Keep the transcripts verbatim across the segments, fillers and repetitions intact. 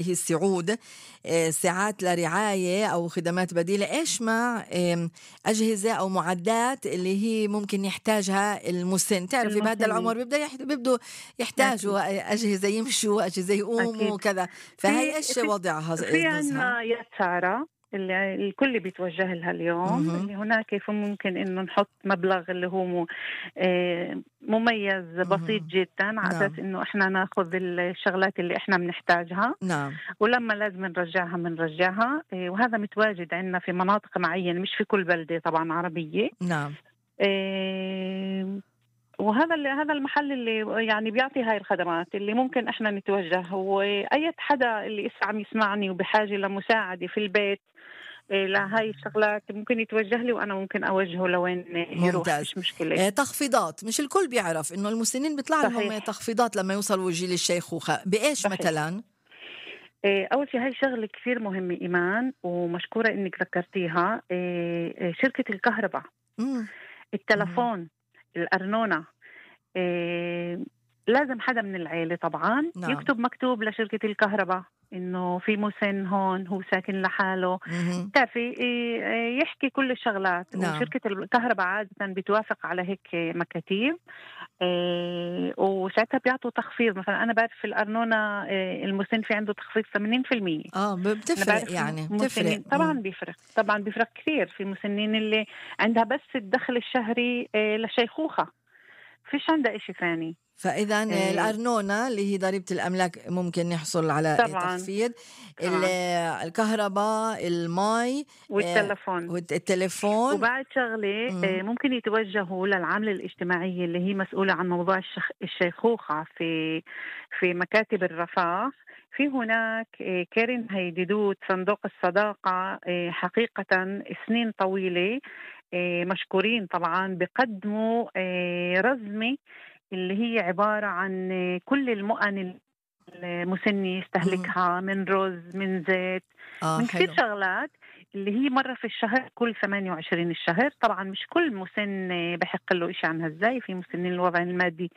هي السعود آه، ساعات لرعاية أو خدمات بديلة، إيش مع آم، أجهزة أو معدات اللي هي ممكن يحتاجها المسن؟ تعرفي بهذا المسنين. العمر بيبدأ يح- بيبدوا أكيد. يحتاجوا أجهزة يمشوا، أجهزة يقوموا أكيد. وكذا. فهي في إيش في وضعها في نزهة؟ عنا يد سارة اللي الكل بيتوجه لها اليوم، مهم. اللي هناك ممكن إنه نحط مبلغ اللي هو م- آه، مميز بسيط مهم. جدا، على أساس نعم. إنه إحنا ناخذ الشغلات اللي إحنا بنحتاجها، نعم. ولما لازم نرجعها بنرجعها. آه، وهذا متواجد عندنا في مناطق معينة، مش في كل بلدة طبعا عربية. نعم. آه، وهذا اللي هذا المحل اللي يعني بيعطي هاي الخدمات اللي ممكن احنا نتوجه. واي حدا اللي اسا عم يسمعني وبحاجه لمساعده في البيت إيه، لهاي الشغلات ممكن يتوجه لي، وانا ممكن اوجهه لوين يروح، ممتاز. مش مشكله. آه، تخفيضات، مش الكل بيعرف انه المسنين بيطلع لهم صحيح. تخفيضات لما يوصلوا جيل الشيخوخة، بايش صحيح. مثلا؟ إيه، اول شيء هاي شغله كثير مهمه ايمان، ومشكوره انك ذكرتيها. إيه، إيه، شركه الكهرباء، امم. امم. التلفون، الارنونه. إيه، لازم حدا من العيلة طبعا نعم. يكتب مكتوب لشركة الكهرباء إنه في مسن هون هو ساكن لحاله. امم. تعرفي إيه، إيه، يحكي كل الشغلات، نعم. وشركة الكهرباء عادة بتوافق على هيك مكاتيب. إيه، وساعتها بيعطوا تخفيض. مثلا أنا بعرف في الأرنونة إيه، المسن في عنده تخفيض ثمانين بالمية. اه، ب- أنا بتفرق بعرف يعني، بتفرق. مسنين طبعا امم. بيفرق، طبعا بيفرق كثير في مسنين اللي عندها بس الدخل الشهري إيه، للشيخوخة، فيش عندها إشي ثاني. فإذا إيه، الأرنونة اللي هي ضريبة الأملاك ممكن يحصل على طبعا. تخفيض. ال- طبعا. الكهرباء، المي، آه، والتلفون. والتليفون. وبعد شغلة مم. آه، ممكن يتوجهوا للعاملة الاجتماعية اللي هي مسؤولة عن موضوع الشخ... الشيخوخة في في مكاتب الرفاه. في هناك آه، كارن هيديدوت صندوق الصداقة، آه، حقيقة سنين طويلة، آه، مشكورين طبعا، بقدموا آه، رزمة اللي هي عبارة عن آه، كل المؤن المسني مم. يستهلكها من رز، من زيت، اه، من كثير حلو. شغلات، اللي هي مرة في الشهر كل ثمانية وعشرين الشهر. طبعا مش كل مسن بحق له إشي عن هالزاي، في مسنين الوضع المادي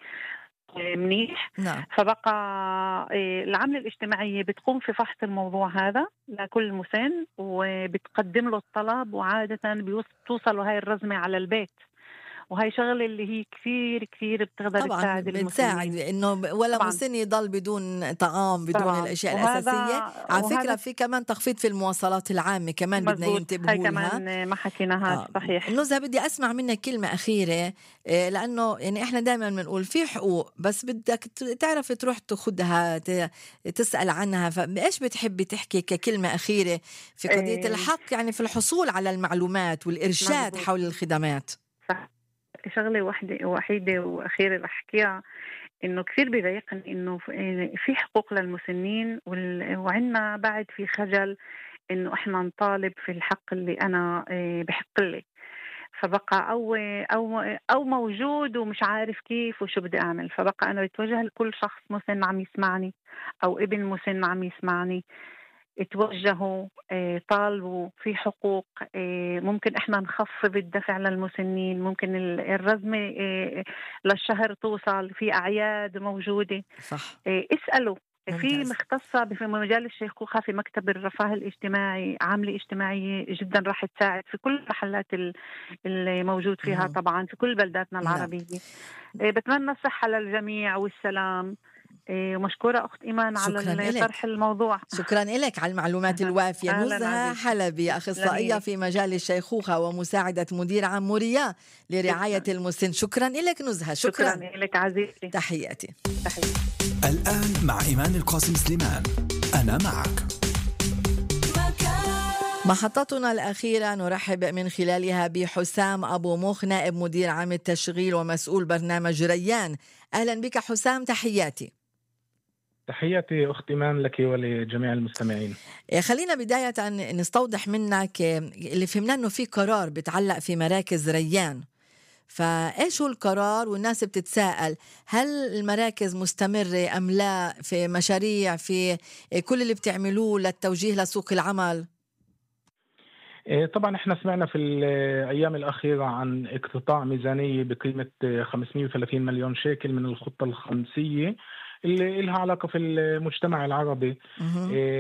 منيح. نعم. فبقى إيه، العملة الاجتماعية بتقوم في فحص الموضوع هذا لكل مسن، وبتقدم له الطلب، وعادة بتوصلوا هاي الرزمة على البيت. وهي شغلة اللي هي كثير كثير بتقدر طبعا تساعد بتساعد المسنين. انه ب- ولا طبعا. مسن يضل بدون طعام، بدون طبعا. الاشياء وهذا الاساسيه. على فكره وهذا في كمان تخفيض في المواصلات العامه، كمان بدنا مزبوط، هاي ينتبهوا لها. كمان ما حكيناهاش. آه. صحيح. نزهة، بدي اسمع منك كلمه اخيره. آه، لانه يعني احنا دائما بنقول في حقوق، بس بدك ت- تعرف تروح تاخذها، ت- تسال عنها. فايش بتحبي تحكي ككلمه اخيره في قضيه إيه، الحق، يعني في الحصول على المعلومات والارشاد مزبوط. حول الخدمات؟ صح. شغلة وحدة وحيدة وأخيرة رح أحكيها، إنه كثير بيضايقني إنه في في حقوق للمسنين، وال- وعنا بعد في خجل إنه إحنا نطالب في الحق اللي أنا إيه، بحق لي. فبقى أو أو أو موجود ومش عارف كيف وشو بدي أعمل. فبقى أنا بتوجه لكل شخص مسن عم يسمعني، أو ابن مسن عم يسمعني، اتوجهوا، آه، طالبوا في حقوق. آه، ممكن احنا نخفض الدفع للمسنين، ممكن ال- الرزمة آه، للشهر توصل، في أعياد موجودة. صح. آه، اسألوا. في ممتاز. مختصة في مجال الشيخوخة في مكتب الرفاه الاجتماعي، عاملة اجتماعية جدا راح تساعد في كل المحلات ال- اللي موجود فيها، مهم. طبعا في كل بلداتنا نعم. العربية. آه، بتمنى الصحة للجميع والسلام. آه، ومشكورة أخت إيمان شكرا على طرح إلك. الموضوع. شكرا لك على المعلومات الوافية. أهلا نزهة عزيزتي. حلبي، أخصائية تسلميلي. في مجال الشيخوخة ومساعدة مدير عام موريا لرعاية شكرا. المسن. شكرا لك نزهة، شكرا شكرا. لك عزيزتي. تحياتي. تحياتي. الآن مع إيمان القاسم سليمان، أنا معك. محطتنا الأخيرة نرحب من خلالها بحسام أبو مخ، نائب مدير عام التشغيل ومسؤول برنامج ريان. أهلا بك حسام، تحياتي. تحياتي أخت إيمان لك ولجميع المستمعين. خلينا بداية نستوضح منك اللي فهمنا أنه في قرار بتعلق في مراكز ريان، فإيش هو القرار؟ والناس بتتساءل هل المراكز مستمرة أم لا في مشاريع، في كل اللي بتعملوه للتوجيه لسوق العمل؟ إيه، طبعا احنا سمعنا في الأيام الأخيرة عن اقتطاع ميزانية بقيمة خمسمئة وثلاثين مليون شيكل من الخطة الخمسية اللي لها علاقة في المجتمع العربي. مه. إيه